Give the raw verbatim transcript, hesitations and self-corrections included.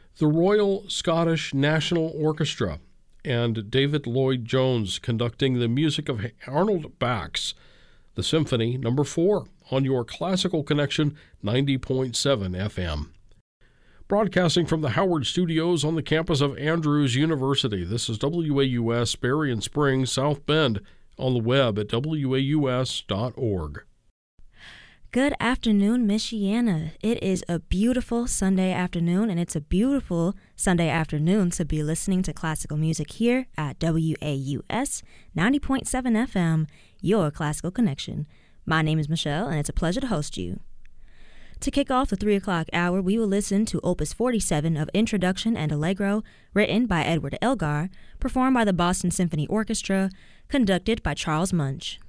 The Royal Scottish National Orchestra and David Lloyd Jones conducting the music of Arnold Bax, the Symphony Number four, on your Classical Connection ninety point seven F M. Broadcasting from the Howard Studios on the campus of Andrews University, this is W A U S Berrien Springs, South Bend, on the web at W A U S dot org. Good afternoon, Michiana. It is a beautiful Sunday afternoon, and it's a beautiful Sunday afternoon to be listening to classical music here at W A U S ninety point seven F M, your Classical Connection. My name is Michelle, and it's a pleasure to host you. To kick off the three o'clock hour, we will listen to Opus forty-seven of Introduction and Allegro, written by Edward Elgar, performed by the Boston Symphony Orchestra, conducted by Charles Munch.